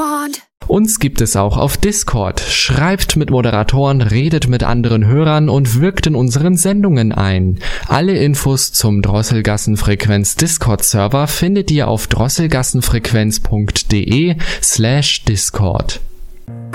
want. Uns gibt es auch auf Discord. Schreibt mit Moderatoren, redet mit anderen Hörern und wirkt in unseren Sendungen ein. Alle Infos zum Drosselgassenfrequenz Discord-Server findet ihr auf drosselgassenfrequenz.de/Discord.